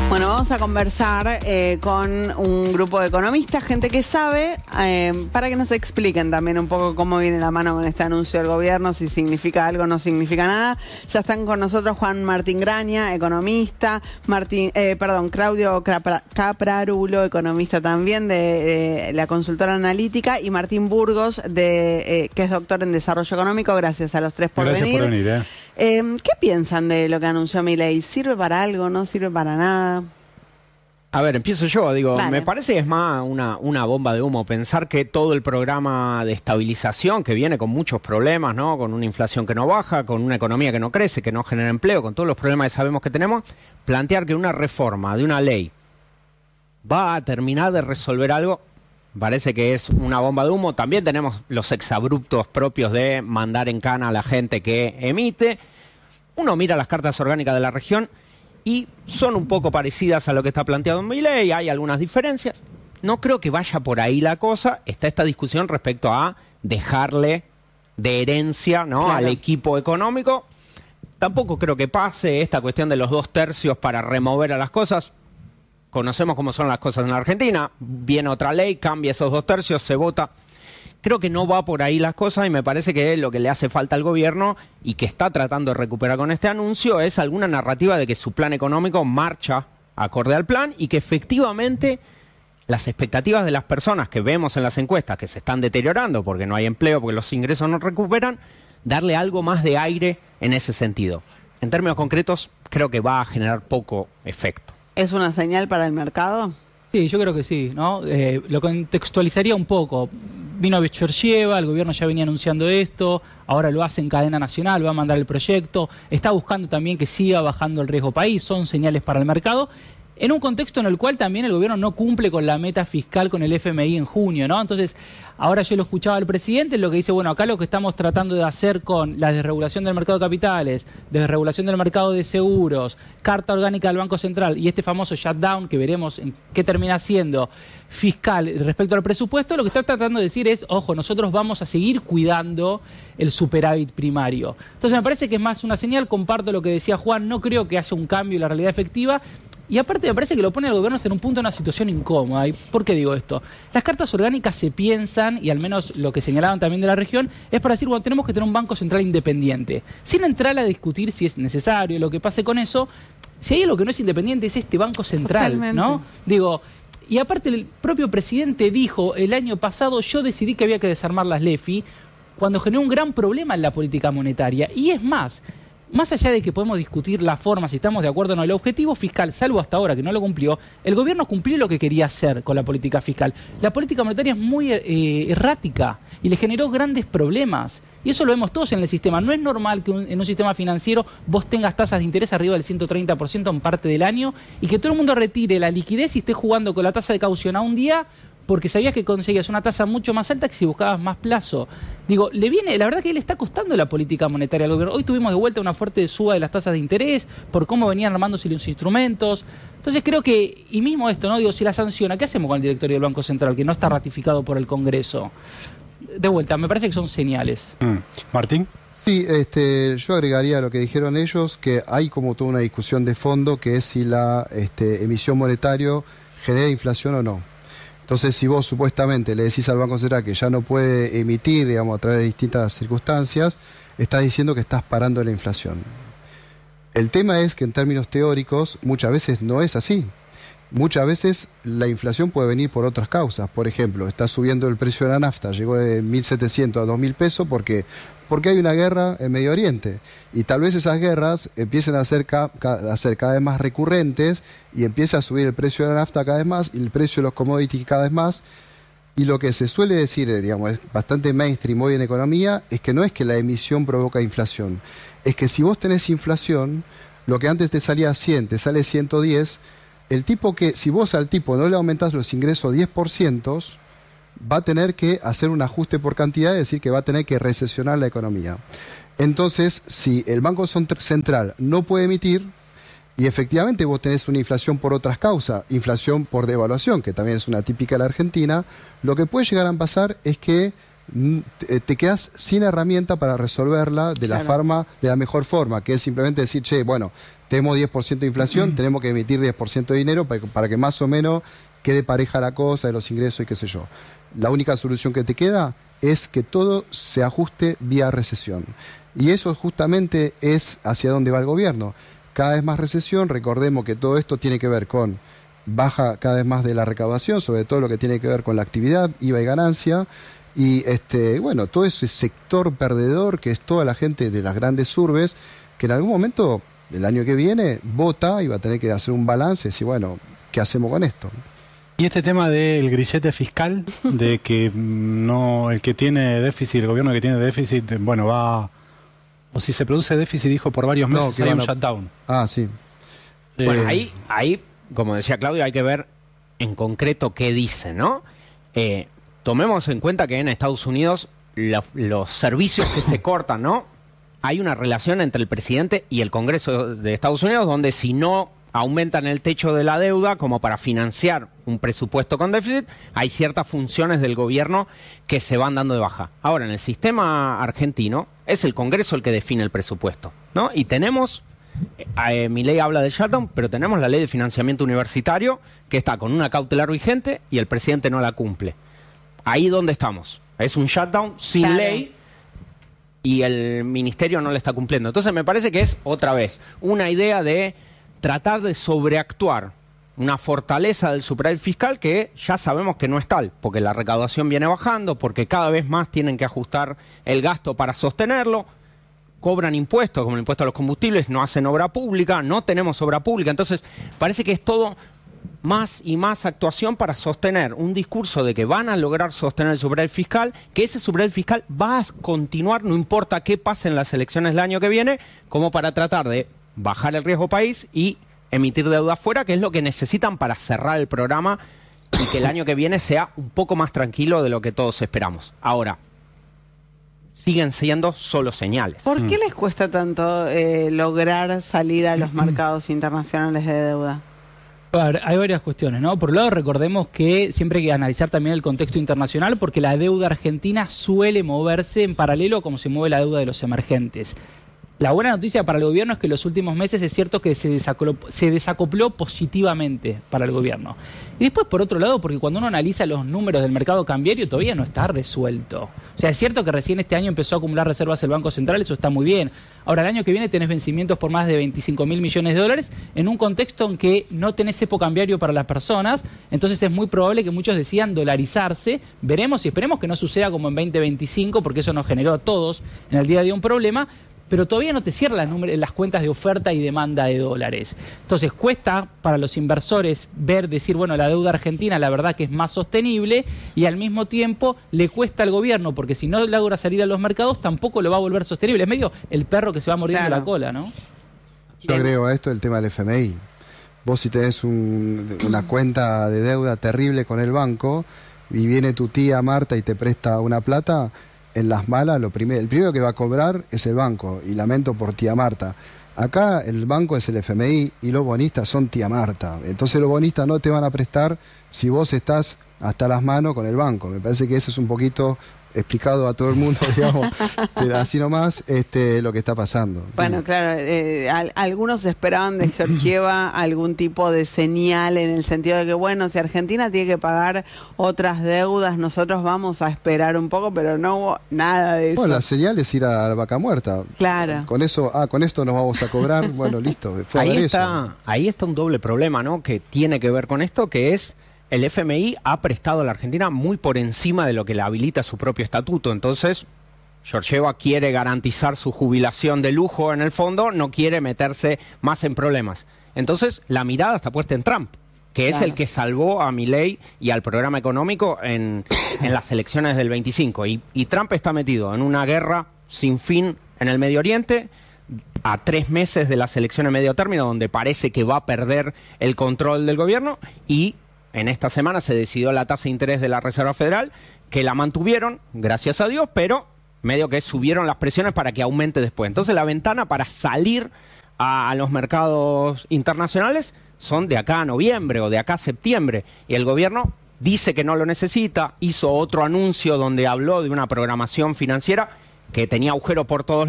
Bueno, vamos a conversar con un grupo de economistas, gente que sabe, para que nos expliquen también un poco cómo viene la mano con este anuncio del gobierno, si significa algo o no significa nada. Ya están con nosotros Juan Martín Graña, economista, Claudio Caprarulo, economista también de la consultora analítica, y Martín Burgos, que es doctor en desarrollo económico. Gracias a los tres por venir. Gracias por venir. ¿Qué piensan de lo que anunció Milei? ¿Sirve para algo? ¿No sirve para nada? A ver, empiezo yo. Dale. Me parece que es más una bomba de humo pensar que todo el programa de estabilización, que viene con muchos problemas, ¿no? Con una inflación que no baja, con una economía que no crece, que no genera empleo, con todos los problemas que sabemos que tenemos, plantear que una reforma de una ley va a terminar de resolver algo, parece que es una bomba de humo. También tenemos los exabruptos propios de mandar en cana a la gente que emite. Uno mira las cartas orgánicas de la región y son un poco parecidas a lo que está planteado en Milei. Hay algunas diferencias. No creo que vaya por ahí la cosa. Está esta discusión respecto a dejarle de herencia, ¿no?, claro, al equipo económico. Tampoco creo que pase esta cuestión de los 2/3 para remover a las cosas. Conocemos cómo son las cosas en la Argentina. Viene otra ley, cambia esos 2/3, se vota. Creo que no va por ahí las cosas, y me parece que lo que le hace falta al gobierno y que está tratando de recuperar con este anuncio es alguna narrativa de que su plan económico marcha acorde al plan y que efectivamente las expectativas de las personas que vemos en las encuestas que se están deteriorando porque no hay empleo, porque los ingresos no recuperan, darle algo más de aire en ese sentido. En términos concretos, creo que va a generar poco efecto. ¿Es una señal para el mercado? Sí, yo creo que sí, ¿no? Lo contextualizaría un poco. Vino Georgieva, el gobierno ya venía anunciando esto, ahora lo hace en cadena nacional, va a mandar el proyecto, está buscando también que siga bajando el riesgo país, son señales para el mercado, en un contexto en el cual también el gobierno no cumple con la meta fiscal con el FMI en junio, ¿no? Entonces, ahora yo lo escuchaba al presidente, lo que dice, bueno, acá lo que estamos tratando de hacer con la desregulación del mercado de capitales, desregulación del mercado de seguros, carta orgánica del Banco Central y este famoso shutdown que veremos en qué termina siendo fiscal respecto al presupuesto, lo que está tratando de decir es, ojo, nosotros vamos a seguir cuidando el superávit primario. Entonces me parece que es más una señal, comparto lo que decía Juan, no creo que haya un cambio en la realidad efectiva. Y aparte me parece que lo pone el gobierno en un punto, en una situación incómoda. ¿Y por qué digo esto? Las cartas orgánicas se piensan, y al menos lo que señalaban también de la región, es para decir, bueno, tenemos que tener un banco central independiente. Sin entrar a discutir si es necesario, lo que pase con eso, si hay algo que no es independiente es este banco central, totalmente, ¿no? Digo, y aparte el propio presidente dijo el año pasado, yo decidí que había que desarmar las LEFI, cuando generó un gran problema en la política monetaria. Y es más allá de que podemos discutir la forma, si estamos de acuerdo o no, el objetivo fiscal, salvo hasta ahora que no lo cumplió, el gobierno cumplió lo que quería hacer con la política fiscal. La política monetaria es muy errática y le generó grandes problemas. Y eso lo vemos todos en el sistema. No es normal que en un sistema financiero vos tengas tasas de interés arriba del 130% en parte del año y que todo el mundo retire la liquidez y esté jugando con la tasa de caución a un día porque sabías que conseguías una tasa mucho más alta que si buscabas más plazo. Digo, la verdad que le está costando la política monetaria al gobierno. Hoy tuvimos de vuelta una fuerte suba de las tasas de interés por cómo venían armándose los instrumentos. Entonces creo que, y mismo esto, ¿no? Digo, si la sanciona, ¿qué hacemos con el directorio del Banco Central, que no está ratificado por el Congreso? De vuelta, me parece que son señales. Martín. Sí, yo agregaría a lo que dijeron ellos, que hay como toda una discusión de fondo, que es si la emisión monetaria genera inflación o no. Entonces, si vos supuestamente le decís al Banco Central que ya no puede emitir, digamos, a través de distintas circunstancias, estás diciendo que estás parando la inflación. El tema es que en términos teóricos muchas veces no es así. Muchas veces la inflación puede venir por otras causas. Por ejemplo, está subiendo el precio de la nafta, llegó de 1.700 a 2.000 pesos porque hay una guerra en Medio Oriente. Y tal vez esas guerras empiecen a ser cada vez más recurrentes y empieza a subir el precio de la nafta cada vez más y el precio de los commodities cada vez más. Y lo que se suele decir, digamos, es bastante mainstream hoy en economía, es que no es que la emisión provoca inflación. Es que si vos tenés inflación, lo que antes te salía 100, te sale 110, el tipo que, si vos al tipo no le aumentás los ingresos 10%, va a tener que hacer un ajuste por cantidad, es decir, que va a tener que recesionar la economía. Entonces, si el Banco Central no puede emitir, y efectivamente vos tenés una inflación por otras causas, inflación por devaluación, que también es una típica de la Argentina, lo que puede llegar a pasar es que te quedas sin herramienta para resolverla de la de la mejor forma, que es simplemente decir, che, bueno, tenemos 10% de inflación, tenemos que emitir 10% de dinero para que más o menos quede pareja la cosa de los ingresos y qué sé yo. La única solución que te queda es que todo se ajuste vía recesión. Y eso justamente es hacia dónde va el gobierno. Cada vez más recesión, recordemos que todo esto tiene que ver con baja cada vez más de la recaudación, sobre todo lo que tiene que ver con la actividad, IVA y ganancia, y bueno, todo ese sector perdedor que es toda la gente de las grandes urbes, que en algún momento, el año que viene, vota y va a tener que hacer un balance y decir, bueno, ¿qué hacemos con esto? Y este tema del grillete fiscal, de que no el que tiene déficit, el gobierno que tiene déficit, bueno, va... O si se produce déficit, dijo, por varios meses hay un shutdown. Ah, sí. Bueno, ahí, como decía Claudio, hay que ver en concreto qué dice, ¿no? Tomemos en cuenta que en Estados Unidos los servicios que se cortan, ¿no? Hay una relación entre el presidente y el Congreso de Estados Unidos donde si no aumentan el techo de la deuda como para financiar un presupuesto con déficit, hay ciertas funciones del gobierno que se van dando de baja. Ahora, en el sistema argentino es el Congreso el que define el presupuesto, ¿no? Y tenemos, mi ley habla del shutdown, pero tenemos la ley de financiamiento universitario que está con una cautelar vigente y el presidente no la cumple. Ahí donde estamos. Es un shutdown sin ley y el ministerio no le está cumpliendo. Entonces me parece que es otra vez una idea de tratar de sobreactuar una fortaleza del superávit fiscal que ya sabemos que no es tal, porque la recaudación viene bajando, porque cada vez más tienen que ajustar el gasto para sostenerlo, cobran impuestos, como el impuesto a los combustibles, no hacen obra pública, no tenemos obra pública, entonces parece que es todo más y más actuación para sostener un discurso de que van a lograr sostener el superávit fiscal, que ese superávit fiscal va a continuar, no importa qué pase en las elecciones del año que viene, como para tratar de bajar el riesgo país y emitir deuda afuera, que es lo que necesitan para cerrar el programa y que el año que viene sea un poco más tranquilo de lo que todos esperamos. Ahora, siguen siendo solo señales. ¿Por qué les cuesta tanto lograr salir a los mercados internacionales de deuda? Hay varias cuestiones, ¿no? Por un lado, recordemos que siempre hay que analizar también el contexto internacional porque la deuda argentina suele moverse en paralelo a cómo se mueve la deuda de los emergentes. La buena noticia para el gobierno es que en los últimos meses es cierto que se desacopló positivamente para el gobierno. Y después, por otro lado, porque cuando uno analiza los números del mercado cambiario, todavía no está resuelto. O sea, es cierto que recién este año empezó a acumular reservas el Banco Central, eso está muy bien. Ahora, el año que viene tenés vencimientos por más de 25.000 millones de dólares en un contexto en que no tenés cepo cambiario para las personas, entonces es muy probable que muchos decidan dolarizarse. Veremos y esperemos que no suceda como en 2025, porque eso nos generó a todos en el día a día un problema, pero todavía no te cierran las cuentas de oferta y demanda de dólares. Entonces cuesta para los inversores decir, bueno, la deuda argentina la verdad que es más sostenible y al mismo tiempo le cuesta al gobierno, porque si no logra salir a los mercados tampoco lo va a volver sostenible. Es medio el perro que se va mordiendo la cola, ¿no? Yo agrego a esto el tema del FMI. Vos si tenés una cuenta de deuda terrible con el banco y viene tu tía Marta y te presta una plata, en las malas, el primero que va a cobrar es el banco, y lamento por tía Marta. Acá el banco es el FMI y los bonistas son tía Marta. Entonces los bonistas no te van a prestar si vos estás hasta las manos con el banco. Me parece que eso es un poquito explicado a todo el mundo, digamos, así nomás, lo que está pasando. Bueno, claro, algunos esperaban de Georgieva algún tipo de señal en el sentido de que, bueno, si Argentina tiene que pagar otras deudas, nosotros vamos a esperar un poco, pero no hubo nada de eso. Bueno, la señal es ir a la vaca muerta. Claro. Con eso, con esto nos vamos a cobrar, bueno, listo. Ahí está un doble problema, ¿no? Que tiene que ver con esto, que es el FMI ha prestado a la Argentina muy por encima de lo que le habilita su propio estatuto. Entonces, Georgieva quiere garantizar su jubilación de lujo en el fondo, no quiere meterse más en problemas. Entonces, la mirada está puesta en Trump, que es el que salvó a Milei y al programa económico en las elecciones del 25. Y Trump está metido en una guerra sin fin en el Medio Oriente, a 3 meses de las elecciones medio término, donde parece que va a perder el control del gobierno, y en esta semana se decidió la tasa de interés de la Reserva Federal, que la mantuvieron, gracias a Dios, pero medio que subieron las presiones para que aumente después. Entonces la ventana para salir a los mercados internacionales son de acá a noviembre o de acá a septiembre. Y el gobierno dice que no lo necesita, hizo otro anuncio donde habló de una programación financiera que tenía agujero por todos